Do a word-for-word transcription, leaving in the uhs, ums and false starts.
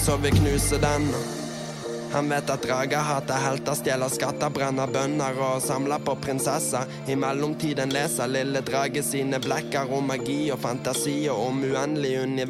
så vi knuser den. Han vet at drager hater helter, stjeler skatter, brenner bønner og samler på prinsesser. I mellomtiden leser lille drage sine blekker om magi og fantasi og om uendelig univers.